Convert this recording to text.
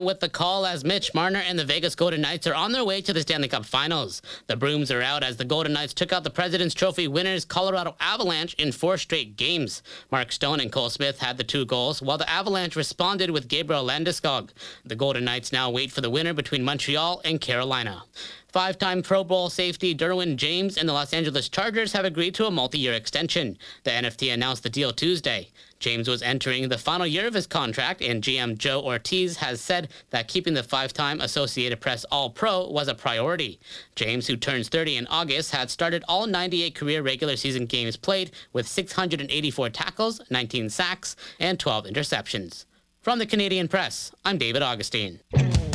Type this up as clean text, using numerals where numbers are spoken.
with the call as Mitch Marner and the Vegas Golden Knights are on their way to the Stanley Cup Finals. The brooms are out as the Golden Knights took out the President's Trophy winners Colorado Avalanche in 4 straight games. Mark Stone and Cole Smith had the 2 goals, while the Avalanche responded with Gabriel Landeskog. The Golden Knights now wait for the winner between Montreal and Carolina. 5-time Pro Bowl safety Derwin James and the Los Angeles Chargers have agreed to a multi-year extension. The NFT announced the deal Tuesday. James was entering the final year of his contract, and GM Joe Ortiz has said that keeping the 5-time Associated Press All-Pro was a priority. James, who turns 30 in August, had started all 98 career regular season games played with 684 tackles, 19 sacks, and 12 interceptions. From the Canadian Press, I'm David Augustine.